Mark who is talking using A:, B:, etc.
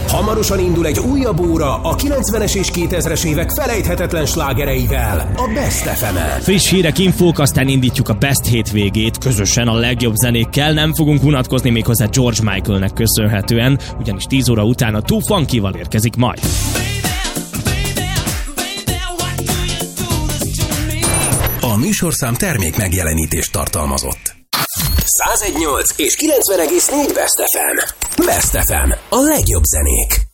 A: Hamarosan indul egy újabb óra a 90-es és 2000-es évek felejthetetlen slágereivel, a Best FM-en.
B: Friss hírek, infók, aztán indítjuk a Best hétvégét közösen a legjobb zenékkel. Nem fogunk unatkozni méghozzá George Michaelnek köszönhetően, ugyanis 10 óra után a Too Funky-val érkezik majd.
A: A műsorszám termék megjelenítést tartalmazott. 101.8 és 90,4 Best FM. Best FM. A legjobb zenék.